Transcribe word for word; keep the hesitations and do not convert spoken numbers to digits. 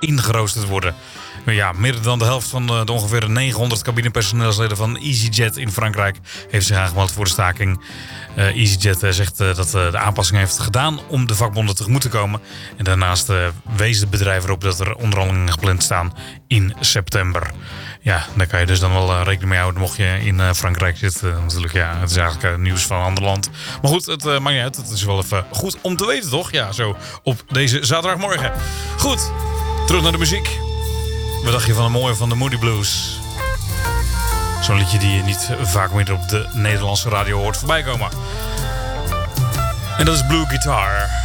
ingeroosterd worden. Ja, meer dan de helft van de, de ongeveer negenhonderd cabinepersoneelsleden van EasyJet in Frankrijk heeft zich aangemeld voor de staking. Uh, EasyJet uh, zegt uh, dat uh, de aanpassing heeft gedaan om de vakbonden tegemoet te komen. En daarnaast uh, wees het bedrijf erop dat er onderhandelingen gepland staan in september. Ja, daar kan je dus dan wel uh, rekening mee houden mocht je in uh, Frankrijk zitten. Uh, natuurlijk, ja, het is eigenlijk uh, nieuws van een ander land. Maar goed, het uh, maakt niet uit. Het is wel even goed om te weten, toch? Ja, zo op deze zaterdagmorgen. Goed, terug naar de muziek. Wat dacht je van een mooie van de Moody Blues? Zo'n liedje die je niet vaak meer op de Nederlandse radio hoort voorbij komen. En dat is Blue Guitar.